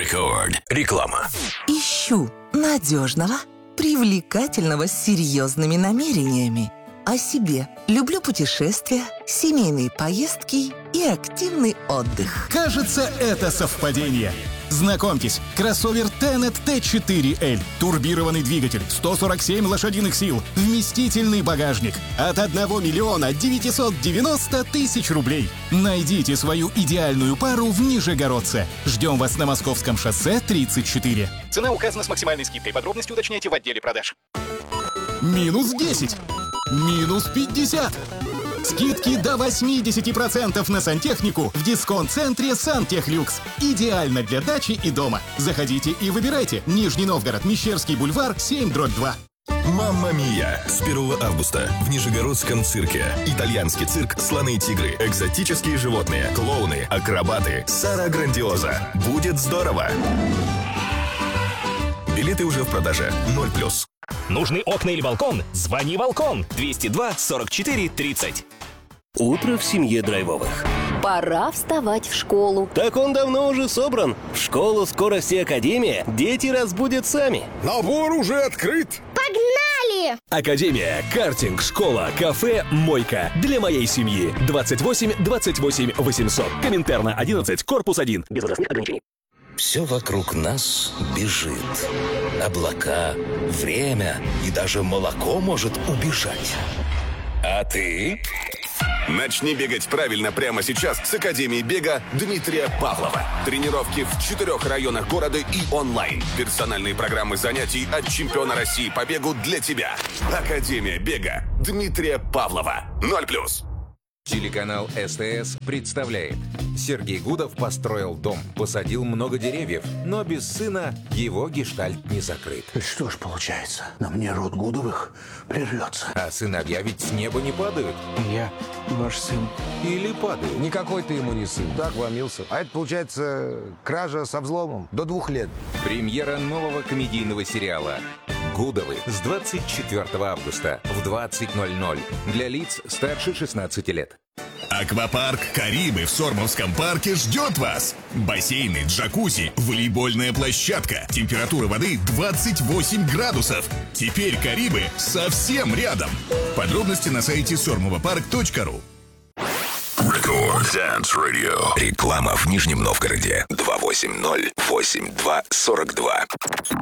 Рекорд. Реклама. Ищу надежного, привлекательного с серьезными намерениями. О себе. Люблю путешествия, семейные поездки и активный отдых. Кажется, это совпадение. Знакомьтесь, кроссовер Tenet T4L. Турбированный двигатель, 147 лошадиных сил, вместительный багажник. От 1 миллиона 990 тысяч рублей. Найдите свою идеальную пару в Нижегородце. Ждем вас на Московском шоссе 34. Цена указана с максимальной скидкой. Подробности уточняйте в отделе продаж. Минус 10. Минус 50. Скидки до 80% на сантехнику в дисконт-центре «Сантехлюкс». Идеально для дачи и дома. Заходите и выбирайте. Нижний Новгород, Мещерский бульвар, 7/2. Мамма Мия. С 1 августа в Нижегородском цирке. Итальянский цирк, слоны и тигры, экзотические животные, клоуны, акробаты. Сара Грандиоза. Будет здорово. Билеты уже в продаже. 0+. Нужны окна или балкон? Звони «Балкон» 202 44 30. Утро в семье Драйвовых. Пора вставать в школу. Так он давно уже собран. В школу «Скорость и Академия» дети разбудят сами. Набор уже открыт. Погнали! Академия, картинг, школа, кафе, мойка. Для моей семьи. 28 28 800. Коминтерна 11, корпус 1. Без возрастных ограничений. Все вокруг нас бежит. Облака, время и даже молоко может убежать. А ты? Начни бегать правильно прямо сейчас с Академии бега Дмитрия Павлова. Тренировки в 4 районах города и онлайн. Персональные программы занятий от чемпиона России по бегу для тебя. Академия бега Дмитрия Павлова. 0+. Телеканал СТС представляет. Сергей Гудов построил дом, посадил много деревьев, но без сына его гештальт не закрыт. Что ж получается, на мне род Гудовых прервется. А сыновья ведь с неба не падают. Я ваш сын. Или падают. Никакой ты ему не сын. Так вломился. А это, получается, кража со взломом до 2 лет. Премьера нового комедийного сериала «Гудовы» с 24 августа в 20:00 для лиц старше 16 лет. Аквапарк «Карибы» в Сормовском парке ждет вас. Бассейны, джакузи, волейбольная площадка. Температура воды 28 градусов. Теперь «Карибы» совсем рядом. Подробности на сайте sormovapark.ru. Record Dance Radio. Реклама в Нижнем Новгороде. 280-82-42.